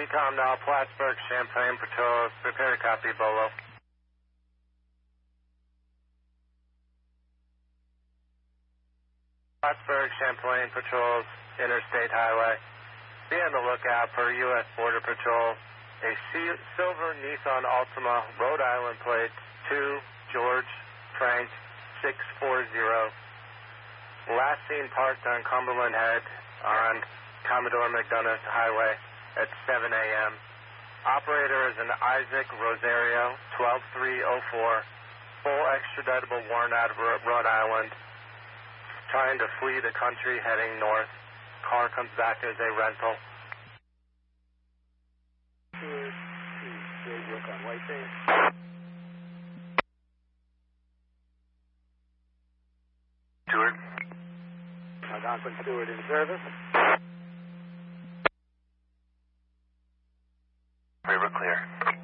Recom now, Plattsburgh, Champlain Patrol, prepare to copy, Bolo. Plattsburgh, Champlain Patrols, Interstate Highway. Be on the lookout for U.S. Border Patrol. A silver Nissan Altima, Rhode Island plate, 2 George Frank 640. Last seen parked on Cumberland Head on Commodore McDonough Highway at 7 a.m. Operator is an Isaac Rosario, 12304. Full extraditable warrant out of Rhode Island. Trying to flee the country, heading north. Car comes back as a rental. Stewart. Algonquin Stewart in service. River clear.